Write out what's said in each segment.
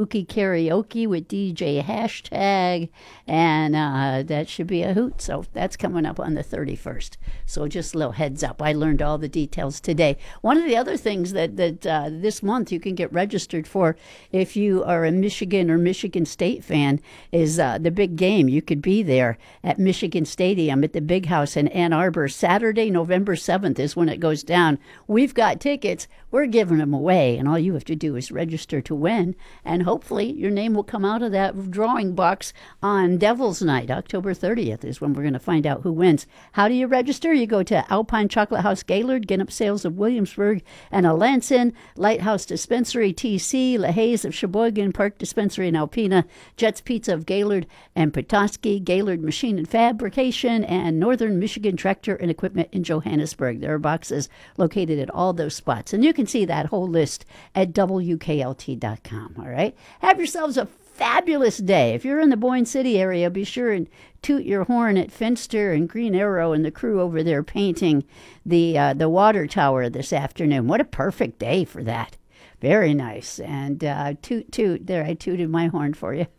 Kabuki Karaoke with DJ Hashtag, and that should be a hoot. So that's coming up on the 31st. So just a little heads up. I learned all the details today. One of the other things that this month you can get registered for if you are a Michigan or Michigan State fan is the big game. You could be there at Michigan Stadium at the Big House in Ann Arbor. Saturday, November 7th is when it goes down. We've got tickets. We're giving them away, and all you have to do is register to win, and hopefully your name will come out of that drawing box on Devil's Night. October 30th is when we're going to find out who wins. How do you register? You go to Alpine Chocolate House Gaylord, Ginnop Sales of Williamsburg and Alanson, Lighthouse Dispensary TC, LaHaye's of Sheboygan, Park Dispensary in Alpena, Jets Pizza of Gaylord and Petoskey, Gaylord Machine and Fabrication, and Northern Michigan Tractor and Equipment in Johannesburg. There are boxes located at all those spots, and you can see that whole list at WKLT.com. All right? Have yourselves a fabulous day. If you're in the Boyne City area, be sure and toot your horn at Finster and Green Arrow and the crew over there painting the water tower this afternoon. What a perfect day for that. Very nice. And toot, toot. There, I tooted my horn for you.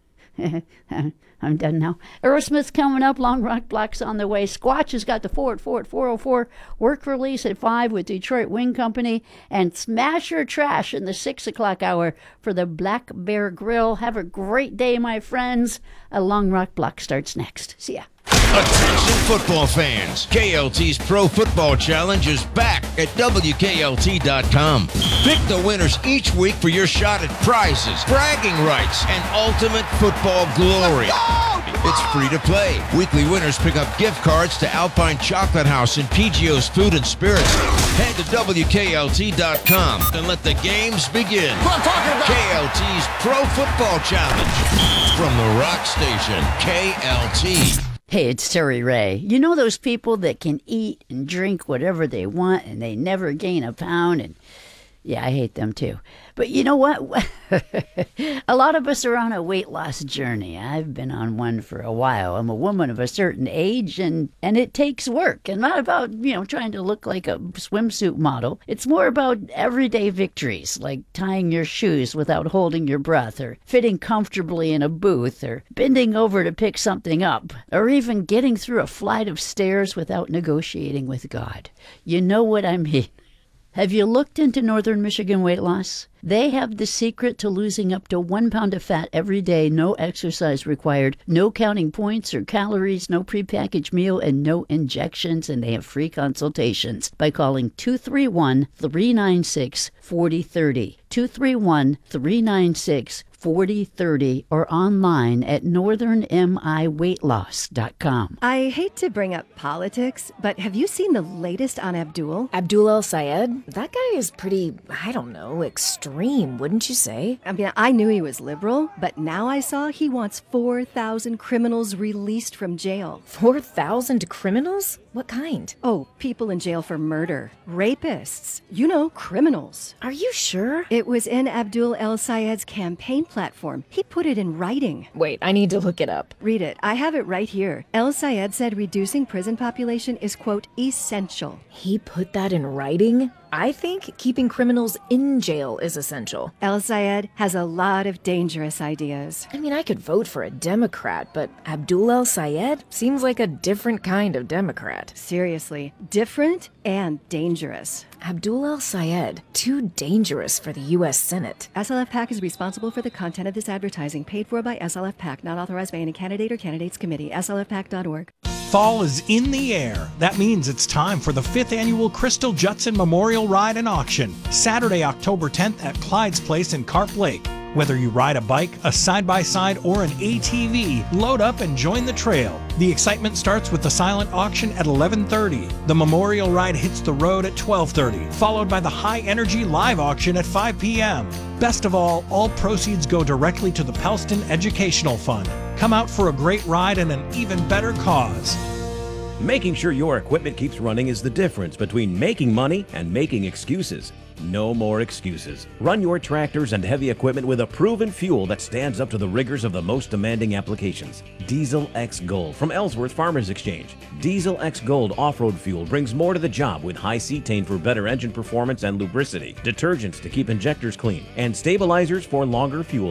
I'm done now. Aerosmith's coming up. Long Rock Block's on the way. Squatch has got the 4 at 404. Work release at 5 with Detroit Wing Company. And Smash or Trash in the 6 o'clock hour for the Black Bear Grill. Have a great day, my friends. A Long Rock Block starts next. See ya. Attention football fans. KLT's Pro Football Challenge is back at WKLT.com. Pick the winners each week for your shot at prizes, bragging rights, and ultimate football glory. It's free to play. Weekly winners pick up gift cards to Alpine Chocolate House and PGO's Food and Spirits. Head to WKLT.com and let the games begin. KLT's Pro Football Challenge. From the rock station, KLT. Hey, it's Terry Ray. You know those people that can eat and drink whatever they want and they never gain a pound? And yeah, I hate them too. But you know what? A lot of us are on a weight loss journey. I've been on one for a while. I'm a woman of a certain age, and it takes work. And not about, trying to look like a swimsuit model. It's more about everyday victories, like tying your shoes without holding your breath, or fitting comfortably in a booth, or bending over to pick something up, or even getting through a flight of stairs without negotiating with God. You know what I mean. Have you looked into Northern Michigan Weight Loss? They have the secret to losing up to 1 pound of fat every day, no exercise required, no counting points or calories, no prepackaged meal, and no injections, and they have free consultations by calling 231-396-4030. 231-396-4030 or online at northernmiweightloss.com. I hate to bring up politics, but have you seen the latest on Abdul? Abdul El-Sayed? That guy is pretty, extreme, wouldn't you say? I mean, I knew he was liberal, but now I saw he wants 4,000 criminals released from jail. 4,000 criminals? What kind? Oh, people in jail for murder. Rapists. Criminals. Are you sure? It was in Abdul El-Sayed's campaign platform. He put it in writing. Wait, I need to look it up. Read it. I have it right here. El-Sayed said reducing prison population is, quote, essential. He put that in writing? I think keeping criminals in jail is essential. El-Sayed has a lot of dangerous ideas. I mean, I could vote for a Democrat, but Abdul El-Sayed seems like a different kind of Democrat. Seriously, different and dangerous. Abdul El-Sayed, too dangerous for the U.S. Senate. SLF PAC is responsible for the content of this advertising, paid for by SLF PAC, not authorized by any candidate or candidates committee. slfpac.org. Fall is in the air. That means it's time for the 5th annual Crystal Judson Memorial Ride and Auction, Saturday, October 10th at Clyde's Place in Carp Lake. Whether you ride a bike, a side-by-side, or an ATV, load up and join the trail. The excitement starts with the silent auction at 11:30. The memorial ride hits the road at 12:30, followed by the high-energy live auction at 5 p.m. Best of all proceeds go directly to the Pelston Educational Fund. Come out for a great ride and an even better cause. Making sure your equipment keeps running is the difference between making money and making excuses. No more excuses. Run your tractors and heavy equipment with a proven fuel that stands up to the rigors of the most demanding applications. Diesel X Gold from Ellsworth Farmers Exchange. Diesel X Gold off-road fuel brings more to the job with high cetane for better engine performance and lubricity, detergents to keep injectors clean, and stabilizers for longer fuel